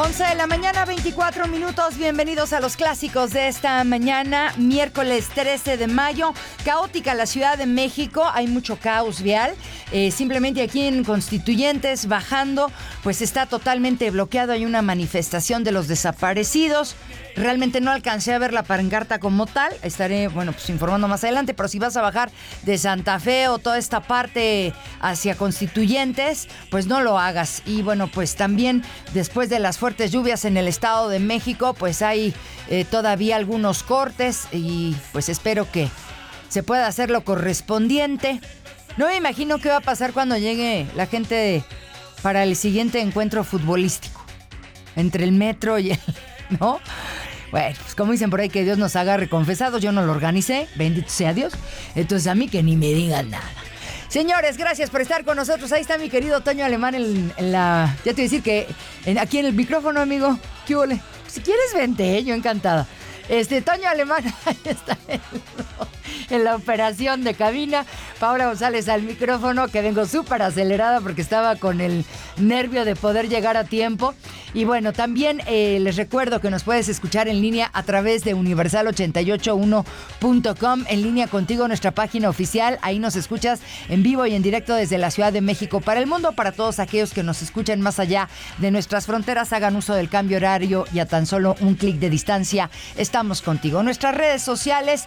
11 de la mañana, 24 minutos. Bienvenidos a los clásicos de esta mañana, miércoles 13 de mayo. Caótica la Ciudad de México, hay mucho caos vial. Simplemente aquí en Constituyentes, bajando, pues está totalmente bloqueado. Hay una manifestación de los desaparecidos. Realmente no alcancé a ver la pancarta como tal. Estaré, pues informando más adelante. Pero si vas a bajar de Santa Fe o toda esta parte hacia Constituyentes, pues no lo hagas. Y pues también después de las fuertes lluvias en el Estado de México, pues hay todavía algunos cortes. Y pues espero que se pueda hacer lo correspondiente. No me imagino qué va a pasar cuando llegue la gente para el siguiente encuentro futbolístico. Entre el metro y el... ¿no? Bueno, pues como dicen por ahí, que Dios nos haga reconfesados. Yo no lo organicé, bendito sea Dios. Entonces a mí que ni me digan nada. Señores, gracias por estar con nosotros. Ahí está mi querido Toño Alemán en la... Ya te voy a decir que aquí en el micrófono, amigo. ¿Qué huele? Si quieres, vente, yo encantada. Toño Alemán, ahí está en la operación de cabina. Paola González al micrófono, que vengo súper acelerada porque estaba con el nervio de poder llegar a tiempo. Y también les recuerdo que nos puedes escuchar en línea a través de universal881.com, en línea contigo, nuestra página oficial. Ahí nos escuchas en vivo y en directo desde la Ciudad de México para el mundo. Para todos aquellos que nos escuchan más allá de nuestras fronteras, hagan uso del cambio horario y a tan solo un clic de distancia estamos contigo. Nuestras redes sociales,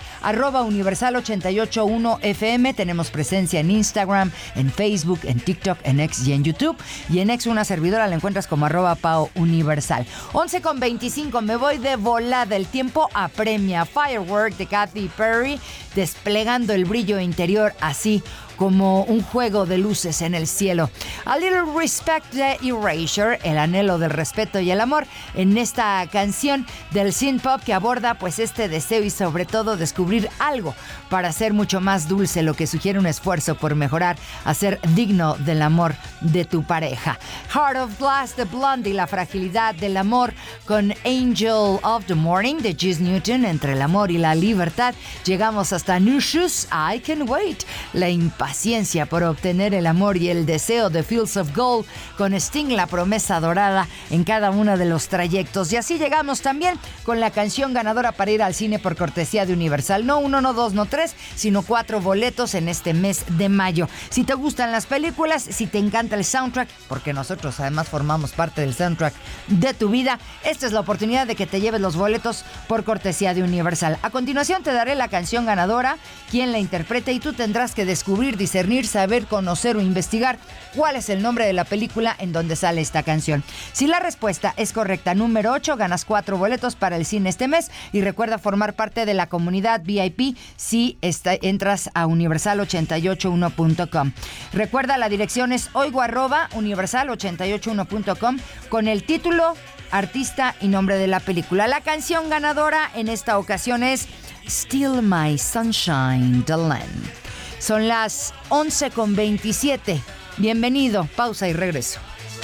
@universal881fm. Tenemos presencia en Instagram, en Facebook, en TikTok, en X y en YouTube. Y en X una servidora la encuentras como @PaoUniversal. 11:25, me voy de volada. El tiempo apremia. Firework de Katy Perry, desplegando el brillo interior así como un juego de luces en el cielo. A Little Respect de Erasure, el anhelo del respeto y el amor, en esta canción del synth pop que aborda este deseo y sobre todo descubrir algo para hacer mucho más dulce, lo que sugiere un esfuerzo por mejorar, a ser digno del amor de tu pareja. Heart of Glass de Blondie, la fragilidad del amor, con Angel of the Morning de Giz Newton. Entre el amor y la libertad llegamos hasta New Shoes, I Can Wait, la impaciencia por obtener el amor y el deseo de Fields of Gold, con Sting, la promesa dorada en cada uno de los trayectos. Y así llegamos también con la canción ganadora para ir al cine por cortesía de Universal. No 1, no 2, no 3, sino 4 boletos en este mes de mayo. Si te gustan las películas, si te encanta el soundtrack, porque nosotros además formamos parte del soundtrack de tu vida, esta es la oportunidad de que te lleves los boletos por cortesía de Universal. A continuación te daré la canción ganadora, quién la interpreta, y tú tendrás que descubrir, discernir, saber, conocer o investigar cuál es el nombre de la película en donde sale esta canción. Si la respuesta es correcta, número 8, ganas 4 boletos para el cine este mes. Y recuerda formar parte de la comunidad VIP si entras a universal881.com. Recuerda, la dirección es oigo@universal881.com con el título, artista y nombre de la película. La canción ganadora en esta ocasión es Still My Sunshine, The Land. Son las 11:27. Bienvenido, pausa y regreso.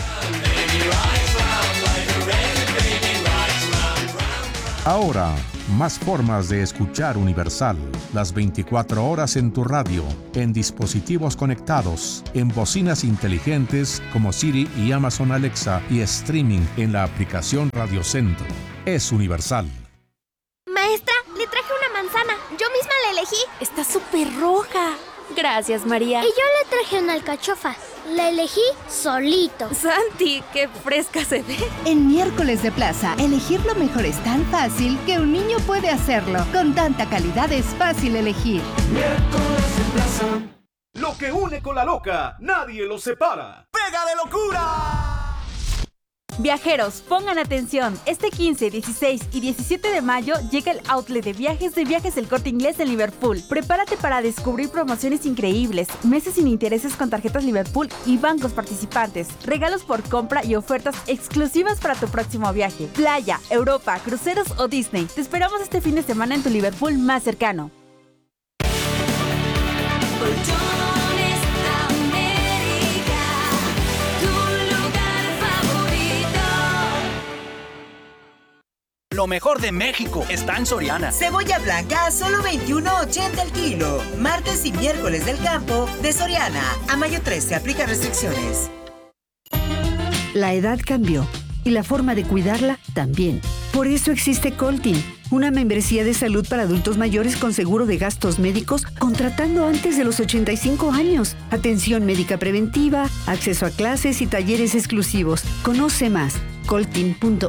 Ahora, más formas de escuchar Universal. Las 24 horas en tu radio, en dispositivos conectados, en bocinas inteligentes como Siri y Amazon Alexa, y streaming en la aplicación Radio Centro. Es Universal. Maestra, le traje una manzana. Yo misma la elegí. Está súper roja. Gracias, María. Y yo le traje una alcachofa. La elegí solito. Santi, qué fresca se ve. En Miércoles de Plaza, elegir lo mejor es tan fácil que un niño puede hacerlo. Con tanta calidad es fácil elegir. Miércoles de Plaza. Lo que une con la loca, nadie lo separa. ¡Pega de locura! Viajeros, pongan atención. Este 15, 16 y 17 de mayo llega el outlet de Viajes del Corte Inglés en Liverpool. Prepárate para descubrir promociones increíbles, meses sin intereses con tarjetas Liverpool y bancos participantes, regalos por compra y ofertas exclusivas para tu próximo viaje. Playa, Europa, cruceros o Disney. Te esperamos este fin de semana en tu Liverpool más cercano. Lo mejor de México está en Soriana. Cebolla blanca a solo $21.80 el kilo. Martes y miércoles del campo de Soriana. A mayo 13 aplica restricciones. La edad cambió y la forma de cuidarla también. Por eso existe Coltin, una membresía de salud para adultos mayores con seguro de gastos médicos contratando antes de los 85 años. Atención médica preventiva, acceso a clases y talleres exclusivos. Conoce más, coltin.mx.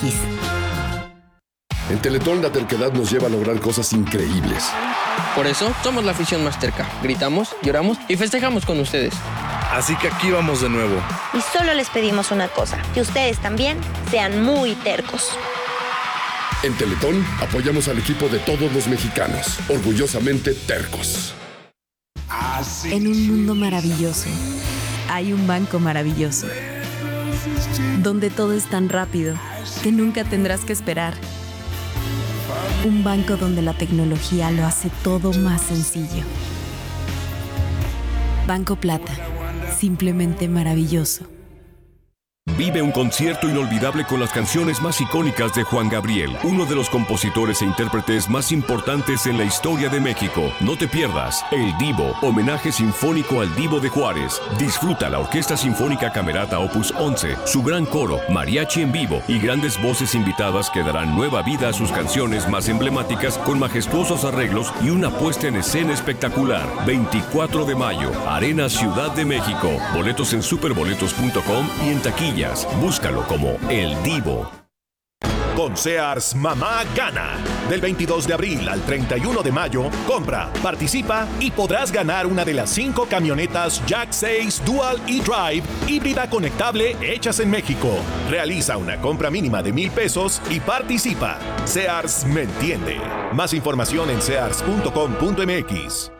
En Teletón la terquedad nos lleva a lograr cosas increíbles. Por eso somos la afición más terca. Gritamos, lloramos y festejamos con ustedes. Así que aquí vamos de nuevo. Y solo les pedimos una cosa, que ustedes también sean muy tercos. En Teletón apoyamos al equipo de todos los mexicanos, orgullosamente tercos. En un mundo maravilloso, hay un banco maravilloso, donde todo es tan rápido que nunca tendrás que esperar. Un banco donde la tecnología lo hace todo más sencillo. Banco Plata, simplemente maravilloso. Vive un concierto inolvidable con las canciones más icónicas de Juan Gabriel, uno de los compositores e intérpretes más importantes en la historia de México. No te pierdas El Divo, homenaje sinfónico al Divo de Juárez. Disfruta la Orquesta Sinfónica Camerata Opus 11, su gran coro, mariachi en vivo y grandes voces invitadas que darán nueva vida a sus canciones más emblemáticas con majestuosos arreglos y una puesta en escena espectacular. 24 de mayo, Arena Ciudad de México. Boletos en superboletos.com y en taquilla. Búscalo como El Divo. Con Sears, mamá gana. Del 22 de abril al 31 de mayo, compra, participa y podrás ganar una de las 5 camionetas Jack 6 Dual e-Drive híbrida conectable hechas en México. Realiza una compra mínima de $1,000 y participa. Sears me entiende. Más información en sears.com.mx.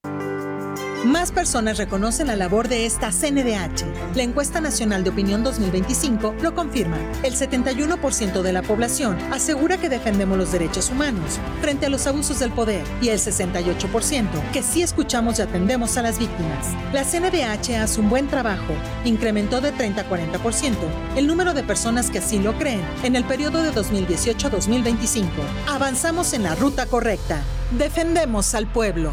Más personas reconocen la labor de esta CNDH. La Encuesta Nacional de Opinión 2025 lo confirma. El 71% de la población asegura que defendemos los derechos humanos frente a los abusos del poder y el 68% que sí escuchamos y atendemos a las víctimas. La CNDH hace un buen trabajo. Incrementó de 30 a 40% el número de personas que así lo creen en el periodo de 2018 a 2025. Avanzamos en la ruta correcta. Defendemos al pueblo.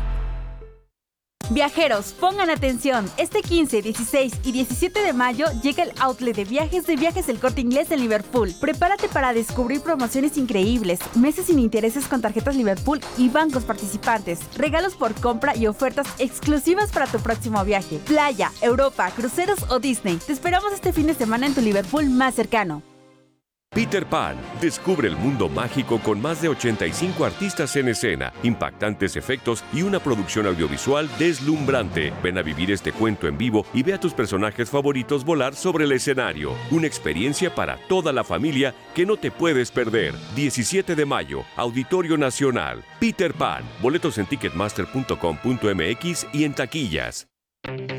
Viajeros, pongan atención. Este 15, 16 y 17 de mayo llega el outlet de Viajes El Corte Inglés en Liverpool. Prepárate para descubrir promociones increíbles, meses sin intereses con tarjetas Liverpool y bancos participantes, regalos por compra y ofertas exclusivas para tu próximo viaje. Playa, Europa, cruceros o Disney. Te esperamos este fin de semana en tu Liverpool más cercano. Peter Pan. Descubre el mundo mágico con más de 85 artistas en escena, impactantes efectos y una producción audiovisual deslumbrante. Ven a vivir este cuento en vivo y ve a tus personajes favoritos volar sobre el escenario. Una experiencia para toda la familia que no te puedes perder. 17 de mayo, Auditorio Nacional. Peter Pan. Boletos en ticketmaster.com.mx y en taquillas.